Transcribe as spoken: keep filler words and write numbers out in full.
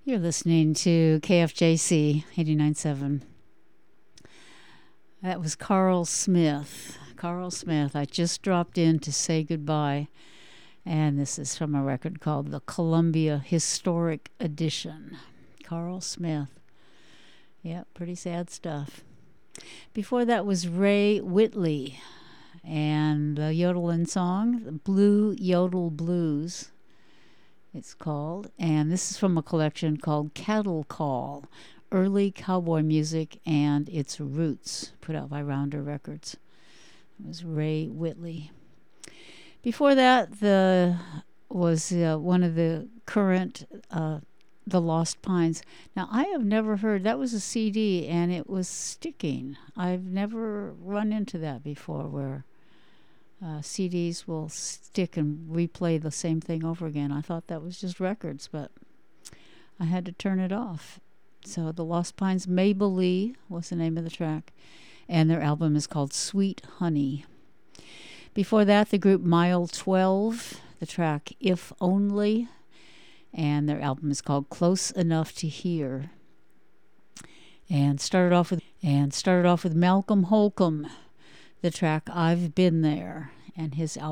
You're listening to K F J C eighty-nine point seven. That was Carl Smith. Carl Smith. I just dropped in to say goodbye. And this is from a record called the Columbia Historic Edition. Carl Smith. Yeah, pretty sad stuff. Before that was Ray Whitley and the yodeling song, the Blue Yodel Blues, it's called. And this is from a collection called Cattle Call, Early Cowboy Music and Its Roots, put out by Rounder Records. It was Ray Whitley. Before that, the was uh, one of the current, uh, The Lost Pines. Now, I have never heard, that was a C D, and it was sticking. I've never run into that before, where uh, C Ds will stick and replay the same thing over again. I thought that was just records, but I had to turn it off. So The Lost Pines, Maybelline was the name of the track, and their album is called Sweet Honey. Before that, the group Mile twelve, the track If Only, and their album is called Close Enough to Hear. And started off with and started off with Malcolm Holcomb, the track I've Been There, and his album